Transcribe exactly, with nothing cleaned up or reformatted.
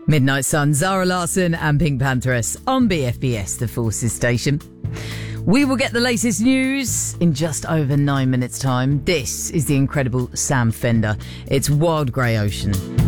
Midnight Sun, Zara Larsson and Pink Pantheress on B F B S, the Forces station. We will get the latest news in just over nine minutes' time. This is the incredible Sam Fender. It's Wild Grey Ocean.